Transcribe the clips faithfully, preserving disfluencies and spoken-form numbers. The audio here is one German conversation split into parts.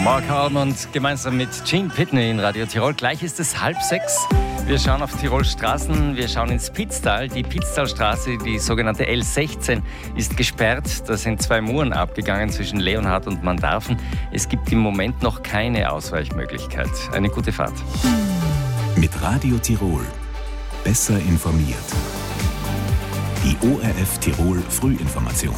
Mark Almond gemeinsam mit Gene Pitney in Radio Tirol. Gleich ist es halb sechs. Wir schauen auf Tirols Straßen, wir schauen ins Pitztal. Die Pitztalstraße, die sogenannte L sechzehn, ist gesperrt. Da sind zwei Muren abgegangen zwischen Leonhard und Mandarfen. Es gibt im Moment noch keine Ausweichmöglichkeit. Eine gute Fahrt. Mit Radio Tirol. Besser informiert. Die O R F Tirol Frühinformation.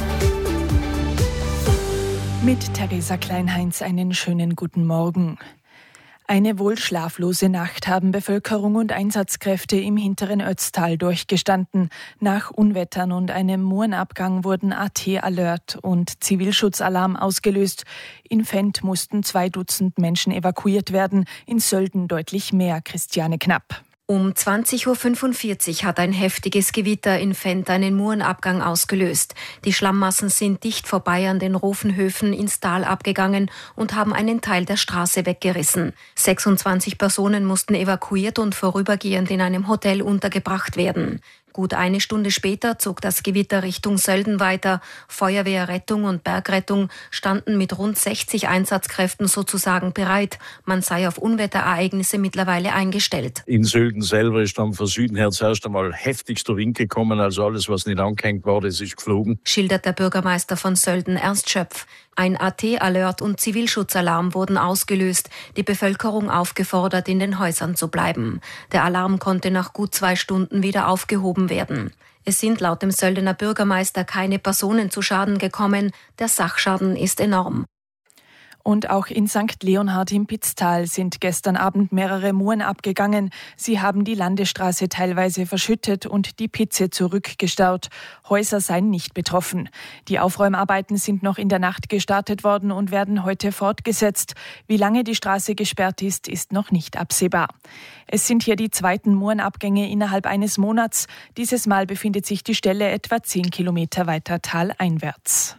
Mit Theresa Kleinheinz einen schönen guten Morgen. Eine wohl schlaflose Nacht haben Bevölkerung und Einsatzkräfte im hinteren Ötztal durchgestanden. Nach Unwettern und einem Murenabgang wurden A T-Alert und Zivilschutzalarm ausgelöst. In Fendt mussten zwei Dutzend Menschen evakuiert werden, in Sölden deutlich mehr. Christiane Knapp. Um zwanzig Uhr fünfundvierzig hat ein heftiges Gewitter in Fendt einen Murenabgang ausgelöst. Die Schlammmassen sind dicht vorbei an den Rofenhöfen ins Tal abgegangen und haben einen Teil der Straße weggerissen. sechsundzwanzig Personen mussten evakuiert und vorübergehend in einem Hotel untergebracht werden. Gut eine Stunde später zog das Gewitter Richtung Sölden weiter. Feuerwehr, Rettung und Bergrettung standen mit rund sechzig Einsatzkräften sozusagen bereit. Man sei auf Unwetterereignisse mittlerweile eingestellt. In Sölden selber ist dann von Süden her zuerst einmal heftigster Wind gekommen. Also alles, was nicht angehängt war, das ist geflogen. Schildert der Bürgermeister von Sölden, Ernst Schöpf. Ein A T-Alert und Zivilschutzalarm wurden ausgelöst, die Bevölkerung aufgefordert, in den Häusern zu bleiben. Der Alarm konnte nach gut zwei Stunden wieder aufgehoben werden. Es sind laut dem Söldener Bürgermeister keine Personen zu Schaden gekommen. Der Sachschaden ist enorm. Und auch in Sankt Leonhard im Pitztal sind gestern Abend mehrere Muren abgegangen. Sie haben die Landesstraße teilweise verschüttet und die Pitze zurückgestaut. Häuser seien nicht betroffen. Die Aufräumarbeiten sind noch in der Nacht gestartet worden und werden heute fortgesetzt. Wie lange die Straße gesperrt ist, ist noch nicht absehbar. Es sind hier die zweiten Murenabgänge innerhalb eines Monats. Dieses Mal befindet sich die Stelle etwa zehn Kilometer weiter taleinwärts.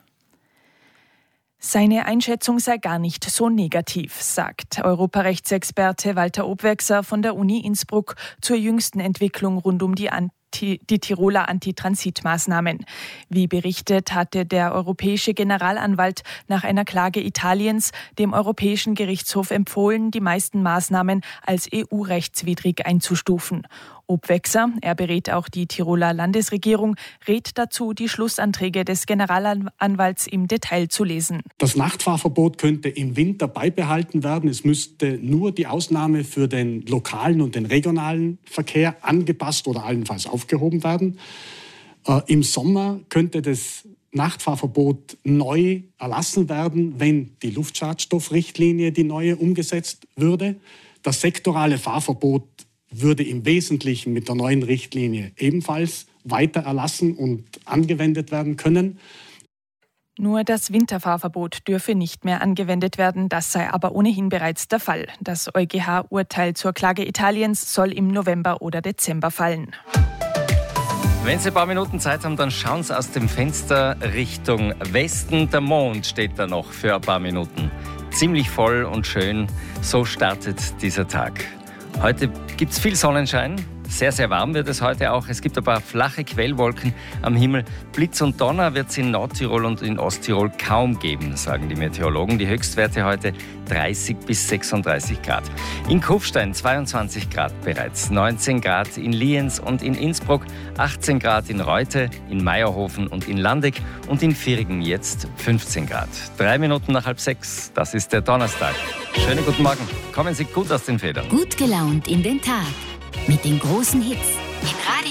Seine Einschätzung sei gar nicht so negativ, sagt Europarechtsexperte Walter Obwechser von der Uni Innsbruck zur jüngsten Entwicklung rund um die Anti- die Tiroler Antitransitmaßnahmen. Wie berichtet, hatte der europäische Generalanwalt nach einer Klage Italiens dem Europäischen Gerichtshof empfohlen, die meisten Maßnahmen als E U-rechtswidrig einzustufen. Obwechser, er berät auch die Tiroler Landesregierung, rät dazu, die Schlussanträge des Generalanwalts im Detail zu lesen. Das Nachtfahrverbot könnte im Winter beibehalten werden. Es müsste nur die Ausnahme für den lokalen und den regionalen Verkehr angepasst oder allenfalls aufgehoben werden. Äh, Im Sommer könnte das Nachtfahrverbot neu erlassen werden, wenn die Luftschadstoffrichtlinie, die neue, umgesetzt würde. Das sektorale Fahrverbot würde im Wesentlichen mit der neuen Richtlinie ebenfalls weiter erlassen und angewendet werden können. Nur das Winterfahrverbot dürfe nicht mehr angewendet werden, das sei aber ohnehin bereits der Fall. Das EuGH-Urteil zur Klage Italiens soll im November oder Dezember fallen. Wenn Sie ein paar Minuten Zeit haben, dann schauen Sie aus dem Fenster Richtung Westen. Der Mond steht da noch für ein paar Minuten. Ziemlich voll und schön, so startet dieser Tag. Heute gibt es viel Sonnenschein. Sehr, sehr warm wird es heute auch. Es gibt ein paar flache Quellwolken am Himmel. Blitz und Donner wird es in Nordtirol und in Osttirol kaum geben, sagen die Meteorologen. Die Höchstwerte heute dreißig bis sechsunddreißig Grad. In Kufstein zweiundzwanzig Grad bereits, neunzehn Grad in Lienz und in Innsbruck, achtzehn Grad in Reute, in Meierhofen und in Landeck und in Viergen jetzt fünfzehn Grad. Drei Minuten nach halb sechs, das ist der Donnerstag. Schönen guten Morgen, kommen Sie gut aus den Federn. Gut gelaunt in den Tag mit den großen Hits. In Radio